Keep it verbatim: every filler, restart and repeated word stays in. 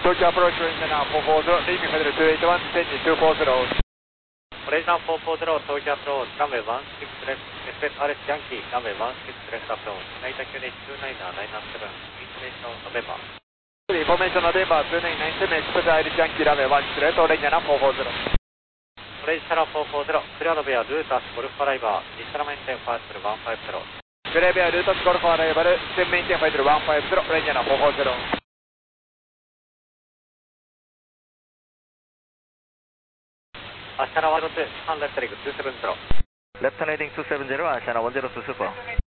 Tokyo approach range now four four zero, leaving Federal two eight one, descending two four zero. Original four four zero, Tokyo approach, runway one six left, S S R S Yankee, runway one six left approach, Naita Q H two nine nine seven, information November. Information November two nine nine seven, S S R S Yankee, runway one six left, Original four four zero. Original four four zero, clear runway Lutas Golf Arrival, Eastern maintain flight one five zero. Clear runway Lutas Golf Arrival, Eastern maintain flight one five zero, Original four four zero. Ashana one zero two, left heading two seven zero. Left heading two seven zero, Ashana one zero two super.